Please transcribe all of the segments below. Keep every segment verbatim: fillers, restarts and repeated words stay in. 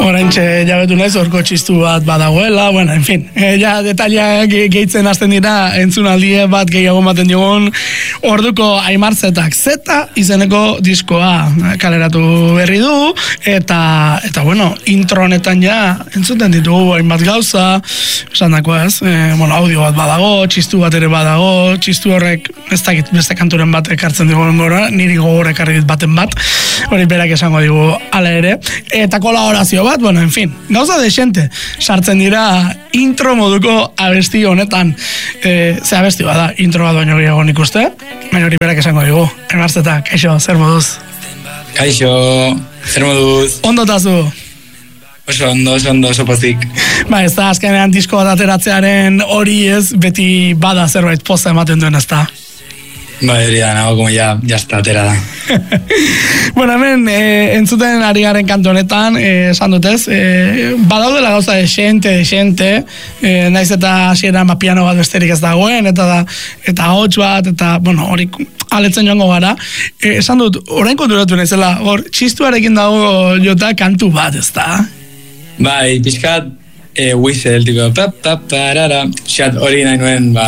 Oraintxe jabetu naiz, orko txistu bat badagoela, bueno, en fin, e, ja detaileak gehitzen hasten dira, entzunaldie bat gehiago ematen digun, orduko Aimar Zetak Zeta izeneko diskoa kaleratu berri du, eta, eta bueno, intro honetan ja, entzuten ditugu hainbat gauza, esan dako ez, e, bueno, audio bat badago, txistu bat ere badago, txistu horrek, ez dakit beste kanturen bat ekartzen digun gora, niri gogor ekarri dit baten bat, hori berak esango digu ala ere, eta kolaborazio bat, bueno, en fin, gauza desente, sartzen dira intro moduko abesti honetan, e, ze abesti bada, intro bat baino gehiago nik uste, baina hori berak esango digu, Aimar Zeta, kaixo, zer moduz? Kaixo, zer moduz? Ondo tazu? Oso ondo, oso ondo, oso pozik. Ba, ez da, azkenean disko bat ateratzearen hori ez, beti bada zerbait poza ematen duen, ez da? Ba, hori da, nago, como ya, ya está, atera da. Bueno, hemen, eh, entzuten ari garen kantu honetan, eh, esan dutez, eh, badaudela gauza de xente, de xente, eh, naiz eta hasieran ba, piano bat besterik ez dagoen, eta da, eta hots bat, eta, bueno, hori aletzen joango gara. Eh, esan dut, orain konturatu naizela, hor, txistuarekin dago jota kantu bat, ez da? Bai, pixkat, eh, whistle, tipo, pa, pa, parara, xat hori nahi nuen, ba,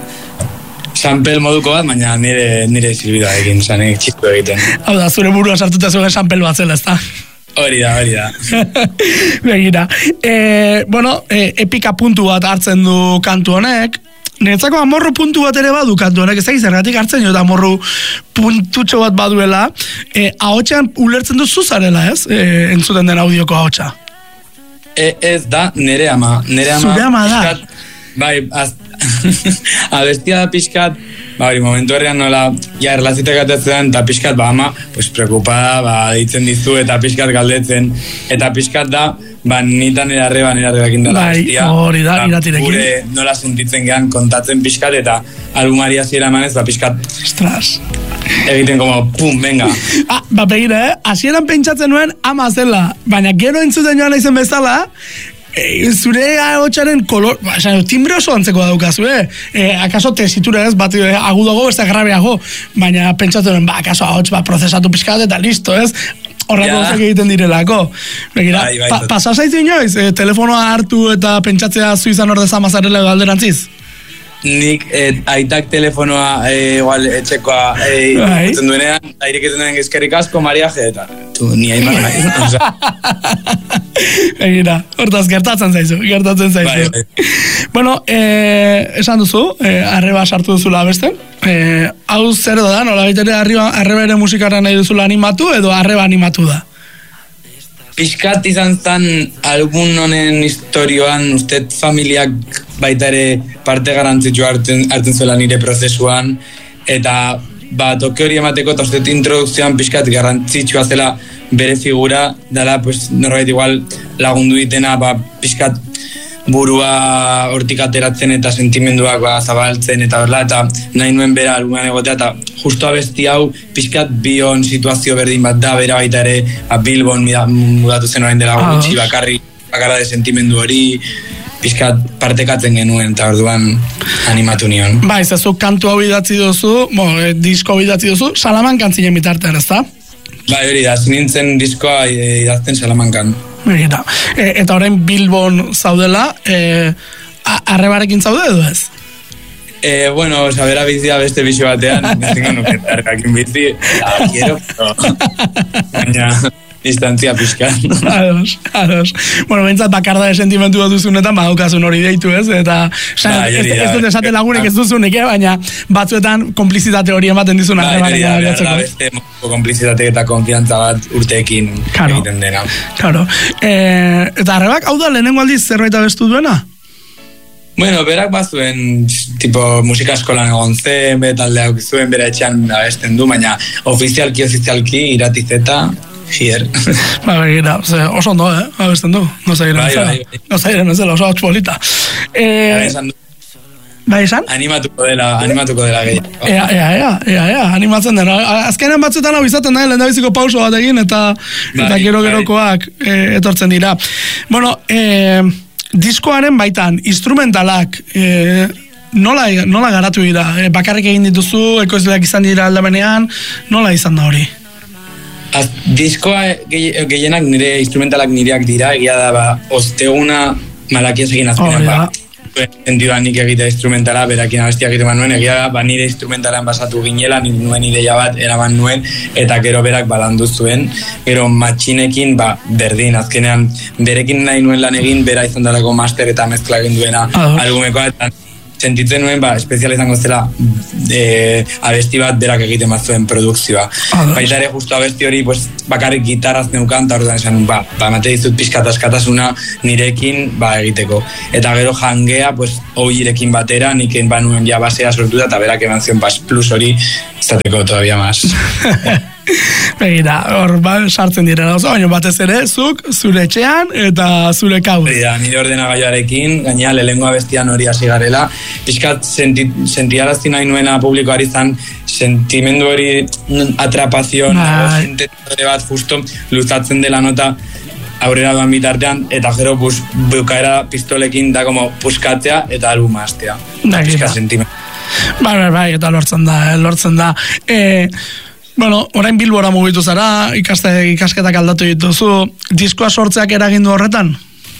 sample moduko bat, baina nire, nire silbidoa egin, zan, txistu egiten. Hau da, zure buruan sartuta zuen sample bat zela, ez da? Hori da, hori da. Begira. E, bueno, e, epika puntu bat hartzen du kantu honek, niretzako amorru puntu bat ere badu kantu honek, ez da zergatik hartzen jo, amorru puntutxo bat baduela, e, ahotxean ulertzen du zuzarela, ez? E, entzuten den audioko ahotxa. E, ez da, nire ama. Nire ama. Zure ama da. Pixkat, bai, az, abestia da pixkat, ba, hori, momentu herrian nola, ja, erlazitek atetzen, eta pixkat, ba, ama, pues, preocupada, ba, ditzen dizu, eta pixkat galdetzen, eta pixkat da, ba, nitan erarreba, erarrebakin dela abestia. Bai, hori da, iratirekin. Gure nola sentitzen gehan kontatzen pixkat, eta albumari hasiera emanez, ba, pixkat, ostras, egiten como, pum, venga. Ah, ba, begira, eh? Hasieran pentsatzen nuen ama zela, baina gero entzuten joan naizen bezala, E, zure ahotxaren kolor, ba, esan, timbre oso antzeko daukazu, eh? E, akaso tesitura ez, bat e, agudago, beste grabeago, baina pentsatzen, ba, akaso ahots bat prozesatu pixkat eta listo, ez? Horrako gozak egiten direlako. Begira, bai, bai, pa, pasasaizu inoiz, e, telefonoa hartu eta pentsatzea zu izan ordez amazarela edo alderantziz? Nik et, aitak telefonoa e, igual etxekoa e, ikutzen duenean, aireketan duen eskerrik asko, mariaje, eta tu, ni hain marra. Egira, hortaz gertatzen zaizu, gertatzen zaizu. Bai, bai. Bueno, eh, esan duzu, eh, arreba sartu duzula beste, eh, hau zer da, nola baitere arreba ere musikara nahi duzula animatu, edo arreba animatu da? Piskat izan zan album honen historioan, uste familiak baita ere parte garantzitsua hartzen, hartzen zuela nire prozesuan, eta ba, toke hori emateko, eta uste introdukzioan piskat garantzitsua zela bere figura, dala, pues, norbait igual lagundu ditena, ba, piskat burua hortik ateratzen eta sentimenduak ba, zabaltzen eta berla, eta nahi nuen bera albuman egotea, eta justo abesti hau pixkat bion situazio berdin bat da, bera baita ere a Bilbon mudatu zen orain dela gutxi, bakarri, bakarra de sentimendu hori, pixkat partekatzen genuen, eta orduan animatu nion. Ba, ez azuk kantu hau idatzi duzu, bo, eh, disko hau idatzi duzu, Salamankan zinen bitartean, ez da? Ba, hori da, zinintzen diskoa idazten Salamankan. Eta, e, eta orain Bilbon zaudela, e, arrebarekin zaude edo ez? Eh, bueno, sabera bizia beste bizi batean, nezingo nuke arrebarekin bizi, la quiero, pero baina distantzia pixkan. Ados, ados. Bueno, bentsat bakarda de sentimentu bat duzunetan, badaukasun hori deitu ez, eta ba, ez, ez dut esate lagunek ez duzunek, eh? Baina batzuetan konplizitate hori ematen dizun arrebarekin abiatzeko. Ba, beste konplizitate eta konfiantza bat urteekin claro, egiten dena. Claro. Eh, eta arrebak, hau da, lehenengo aldiz zerbait abestu duena? Bueno, berak bazuen, tipo, musika eskolan egon zen, betaldeak zuen, bera etxean abesten du, baina ofizialki, ofizialki, iratizeta, hier. Ba, begira, oso ondo, eh, abesten du, no zairen bai, ezela, bai, bai. no zairen ezela, oso hau polita. Eh, Bai, esan? Animatuko dela, animatuko dela gehiago. Ea, ea, ea, ea, ea, animatzen dena. Azkenean batzuetan hau izaten da, lehen da biziko pauso bat egin, eta, bai, eta gero-gerokoak e, etortzen dira. Bueno, e, diskoaren baitan, instrumentalak, e, nola, nola garatu dira? E, bakarrik egin dituzu, ekoizleak izan dira aldamenean, nola izan da hori? Az, diskoa gehienak nire instrumentalak nireak dira, egia da, ba, osteguna malakiaz egin azkenean, ba, sentioan nik egitea instrumentala, berakin abestiak egiten nuen, egia da, ba, nire instrumentalan basatu ginela, nik nuen ideia bat eraman nuen, eta gero berak balandu zuen, gero matxinekin, ba, berdin, azkenean, berekin nahi nuen lan egin, bera izan darako master eta mezkla egin duena albumekoa, eta sentitzen nuen, ba, espezial izango zela e, abesti bat berak egiten bat zuen produkzioa. Baita ere, justu abesti hori, pues, bakarrik gitaraz neukan, eta horretan esan, ba, ba, emate dizut pixka askatasuna nirekin, ba, egiteko. Eta gero jangea, pues, hoirekin batera, niken banuen ja basea sortuta, eta berak eman zion, pas, plus hori, izateko todavía más. Begira, hor ba, sartzen direla oso, baina batez ere, zuk, zure etxean eta zure kau. Begira, nire ordenagailuarekin, gaina lehengo abestian hori hasi garela, pixkat senti, sentiarazti nahi nuena publikoari zan, sentimendu hori atrapazion, sintetore bat justo luzatzen dela nota aurrera doan bitartean, eta gero bus, bukaera pistolekin da como puskatzea eta albuma hastea. Pixkat sentimendu. Bai, bai, bai, eta lortzen da, eh, lortzen da. Eh, Bueno, orain Bilbora mugitu zara, ikaste, ikasketak aldatu dituzu, diskoa sortzeak eragindu horretan?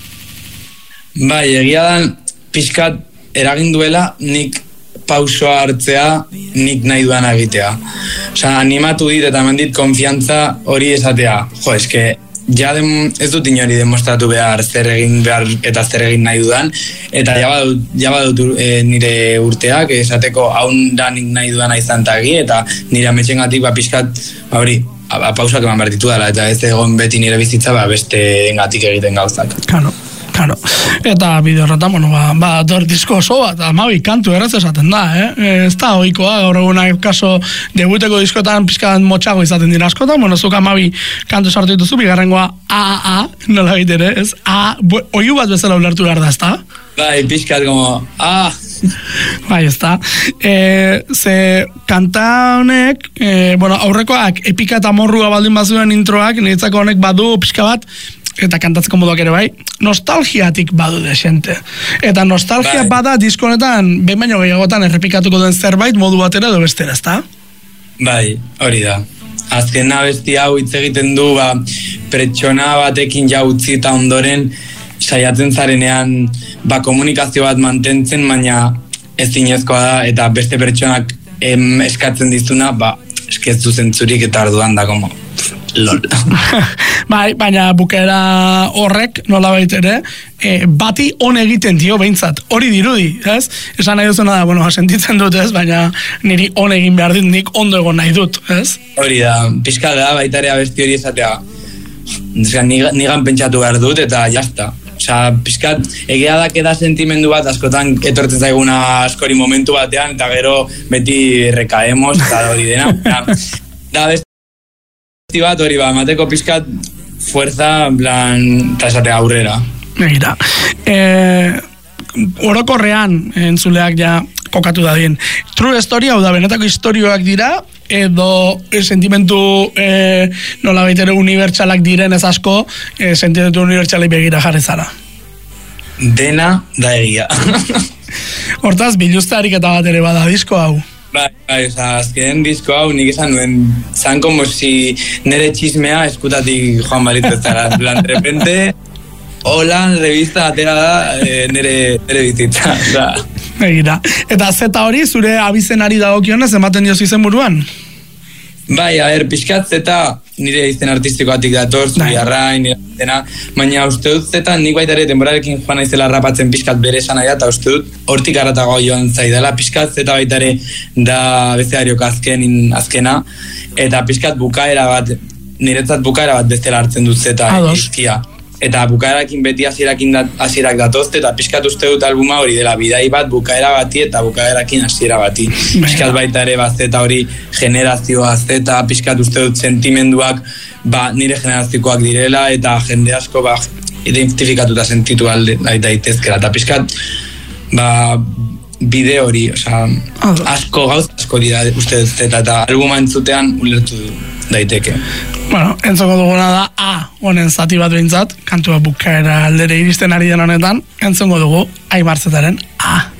Bai, egia da, pixkat eraginduela nik pausoa hartzea, nik nahi duan egitea. Osa, animatu dit eta mandit konfiantza hori esatea. Jo, eske, ja dem, ez dut inori demostratu behar zer egin behar eta zer egin nahi dudan, eta ja badut, ja badut e, nire urteak, esateko haun da nik nahi dudan izan tagi, eta nire ametxengatik ba pixkat, ba hori, pausak eman behar ditu dela, eta ez egon beti nire bizitza ba beste engatik egiten gauzak. Claro. Claro. Eta bideo horretan, bueno, ba, ba dor disko oso bat, amabi kantu erraz esaten da, eh? Ez da oikoa, gaur egunak kaso debuteko diskotan pizkan motxago izaten dira askotan, bueno, zuk amabi kantu sartu dituzu, bigarrengoa A A A, nola baitere, ez? A, oiu bat bezala ulertu behar da, ez da? Bai, pizkat como, A. Bai, ez da. E, ze kanta honek, e, bueno, aurrekoak epika eta morrua baldin bazuen introak, niretzako honek badu pixka bat, eta kantatzeko moduak ere bai, nostalgiatik badu desente. Eta nostalgia bai. Bada diskonetan, behin baino gehiagotan errepikatuko den zerbait modu batera edo bestera, ezta? Bai, hori da. Azken abesti hau hitz egiten du, ba, pertsona batekin ja utzi eta ondoren saiatzen zarenean ba, komunikazio bat mantentzen, baina ezinezkoa da, eta beste pertsonak em, eskatzen dizuna, ba, eskeztu zentzurik eta arduan da, como, lol. Bai, baina bukera horrek, nola baitere, e, bati on egiten dio behintzat, hori dirudi, ez? Esan nahi duzuna da, bueno, sentitzen dut, ez? Baina niri on egin behar dit, nik ondo egon nahi dut, ez? Hori da, pixka da, baita ere abesti hori esatea, nigan pentsatu behar dut, eta jazta. Osa, pixkat, egia da keda sentimendu bat, askotan etortzen zaiguna askori momentu batean, eta gero beti rekaemos, eta hori dena. Da, besti bat hori ba, mateko pixkat fuerza, en plan, eta esatea aurrera. Egira. Eh, orokorrean, entzuleak ja kokatu da dien. True story, hau da, benetako historioak dira, edo e, sentimentu e, nola baitere unibertsalak diren ez asko, e, sentimentu unibertsalai begira jarri zara. Dena da egia. Hortaz, biluzte ariketa bat ere bada disko hau. Bai, bai, oza, azken disko hau nik esan nuen, zan como si nere txismea eskutatik joan balitu ez zara. Plan, de repente, hola, revista atera da e, nere, nere bizitza. Oza. Egira. Eta zeta hori, zure abizenari dagokionez ematen diozu izen buruan? Bai, a ber, pixkat zeta nire izen artistikoatik dator, zuri arrain, nire izena, baina uste dut zeta nik baita ere denborarekin joan naizela rapatzen pixkat bere esan nahi da, eta uste dut hortik arratago joan zaidala, pixkat zeta baita ere da bezariok azken, azkena, eta pixkat bukaera bat, niretzat bukaera bat bestela hartzen dut zeta izkia. Eta bukaerakin beti hasierakin dat, hasierak datozte, eta pixkat uste dut albuma hori dela bidai bat bukaera bati eta bukaerakin hasiera bati. Pixkat baita ere bat zeta hori generazioa zeta, pixkat uste dut sentimenduak ba, nire generaziokoak direla, eta jende asko ba, identifikatuta sentitu alde daitezkera. Eta pixkat ba, bide hori, oza, asko gauz asko dira uste dut zeta, eta albuma entzutean ulertu daiteke. Bueno, entzoko duguna da A, honen zati bat behintzat, kantua bukaera aldere iristen ari den honetan, entzongo dugu Aimarzetaren A.